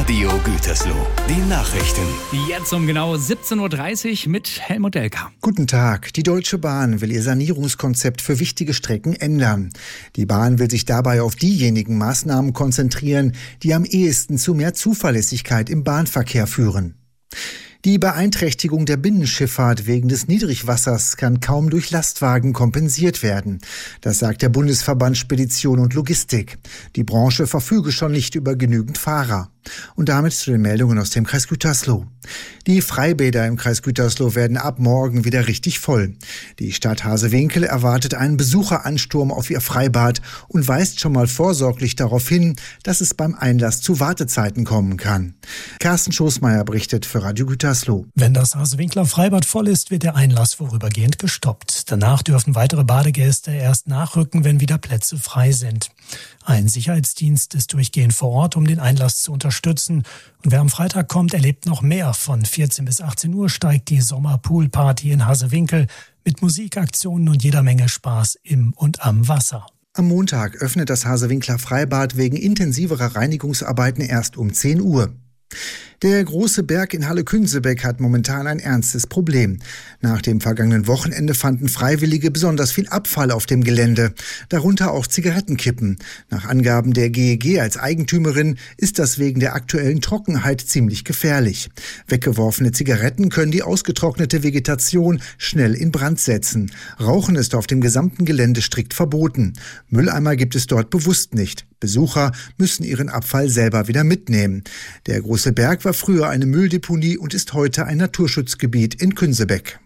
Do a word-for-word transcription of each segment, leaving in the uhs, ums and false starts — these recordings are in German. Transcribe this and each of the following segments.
Radio Gütersloh, die Nachrichten. Jetzt um genau siebzehn Uhr dreißig mit Helmut Elker. Guten Tag. Die Deutsche Bahn will ihr Sanierungskonzept für wichtige Strecken ändern. Die Bahn will sich dabei auf diejenigen Maßnahmen konzentrieren, die am ehesten zu mehr Zuverlässigkeit im Bahnverkehr führen. Die Beeinträchtigung der Binnenschifffahrt wegen des Niedrigwassers kann kaum durch Lastwagen kompensiert werden. Das sagt der Bundesverband Spedition und Logistik. Die Branche verfüge schon nicht über genügend Fahrer. Und damit zu den Meldungen aus dem Kreis Gütersloh. Die Freibäder im Kreis Gütersloh werden ab morgen wieder richtig voll. Die Stadt Hasewinkel erwartet einen Besucheransturm auf ihr Freibad und weist schon mal vorsorglich darauf hin, dass es beim Einlass zu Wartezeiten kommen kann. Carsten Schoßmeier berichtet für Radio Gütersloh. Wenn das Hasewinkler Freibad voll ist, wird der Einlass vorübergehend gestoppt. Danach dürfen weitere Badegäste erst nachrücken, wenn wieder Plätze frei sind. Ein Sicherheitsdienst ist durchgehend vor Ort, um den Einlass zu unterstützen. Und wer am Freitag kommt, erlebt noch mehr. Von vierzehn bis achtzehn Uhr steigt die Sommerpoolparty in Hasewinkel mit Musikaktionen und jeder Menge Spaß im und am Wasser. Am Montag öffnet das Hasewinkler Freibad wegen intensiverer Reinigungsarbeiten erst um zehn Uhr. Der große Berg in Halle-Künsebeck hat momentan ein ernstes Problem. Nach dem vergangenen Wochenende fanden Freiwillige besonders viel Abfall auf dem Gelände, darunter auch Zigarettenkippen. Nach Angaben der G E G als Eigentümerin ist das wegen der aktuellen Trockenheit ziemlich gefährlich. Weggeworfene Zigaretten können die ausgetrocknete Vegetation schnell in Brand setzen. Rauchen ist auf dem gesamten Gelände strikt verboten. Mülleimer gibt es dort bewusst nicht. Besucher müssen ihren Abfall selber wieder mitnehmen. Der große Berg war früher eine Mülldeponie und ist heute ein Naturschutzgebiet in Künsebeck.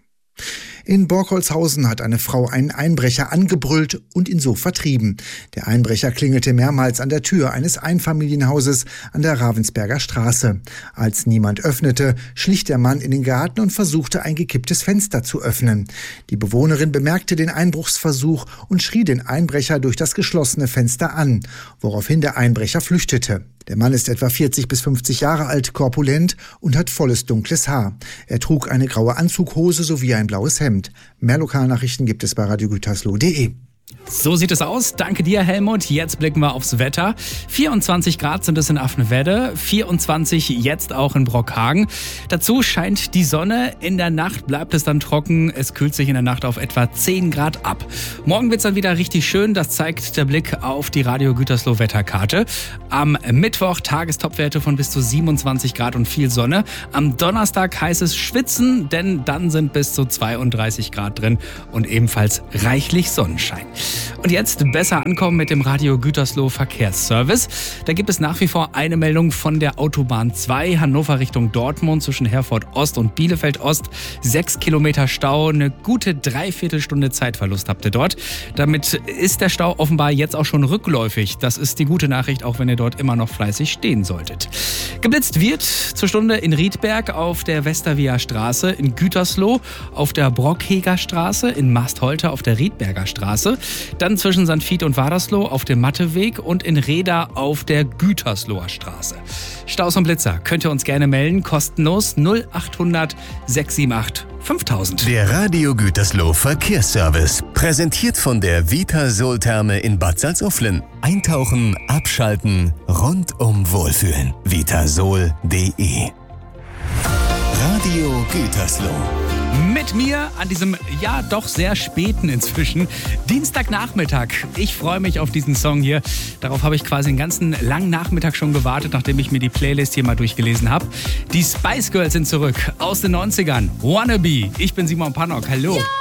In Borkholzhausen hat eine Frau einen Einbrecher angebrüllt und ihn so vertrieben. Der Einbrecher klingelte mehrmals an der Tür eines Einfamilienhauses an der Ravensberger Straße. Als niemand öffnete, schlich der Mann in den Garten und versuchte, ein gekipptes Fenster zu öffnen. Die Bewohnerin bemerkte den Einbruchsversuch und schrie den Einbrecher durch das geschlossene Fenster an, woraufhin der Einbrecher flüchtete. Der Mann ist etwa vierzig bis fünfzig Jahre alt, korpulent und hat volles dunkles Haar. Er trug eine graue Anzughose sowie ein blaues Hemd. Mehr Lokalnachrichten gibt es bei radio gütersloh punkt de. So sieht es aus. Danke dir, Helmut. Jetzt blicken wir aufs Wetter. vierundzwanzig Grad sind es in Affenwedde, vierundzwanzig jetzt auch in Brockhagen. Dazu scheint die Sonne. In der Nacht bleibt es dann trocken. Es kühlt sich in der Nacht auf etwa zehn Grad ab. Morgen wird es dann wieder richtig schön. Das zeigt der Blick auf die Radio Gütersloh Wetterkarte. Am Mittwoch Tagestopwerte von bis zu siebenundzwanzig Grad und viel Sonne. Am Donnerstag heißt es schwitzen, denn dann sind bis zu zweiunddreißig Grad drin und ebenfalls reichlich Sonnenschein. Und jetzt besser ankommen mit dem Radio Gütersloh Verkehrsservice. Da gibt es nach wie vor eine Meldung von der Autobahn zwei, Hannover Richtung Dortmund zwischen Herford Ost und Bielefeld Ost. Sechs Kilometer Stau, eine gute Dreiviertelstunde Zeitverlust habt ihr dort. Damit ist der Stau offenbar jetzt auch schon rückläufig. Das ist die gute Nachricht, auch wenn ihr dort immer noch fleißig stehen solltet. Geblitzt wird zur Stunde in Riedberg auf der Westervia Straße, in Gütersloh auf der Brockheger Straße, in Mastholte auf der Riedberger Straße. Dann zwischen Sankt Vith und Wadersloh auf dem Matteweg und in Reda auf der Gütersloher Straße. Staus und Blitzer könnt ihr uns gerne melden, kostenlos null achthundert sechs sieben acht fünftausend. Der Radio Gütersloh Verkehrsservice, präsentiert von der Vitasol-Therme in Bad Salzuflen. Eintauchen, abschalten, rundum wohlfühlen. vitasol punkt de. Radio Gütersloh. Mit mir an diesem, ja doch sehr späten inzwischen, Dienstagnachmittag. Ich freue mich auf diesen Song hier. Darauf habe ich quasi den ganzen langen Nachmittag schon gewartet, nachdem ich mir die Playlist hier mal durchgelesen habe. Die Spice Girls sind zurück aus den neunzigern. Wannabe. Ich bin Simon Pannock. Hallo. Ja!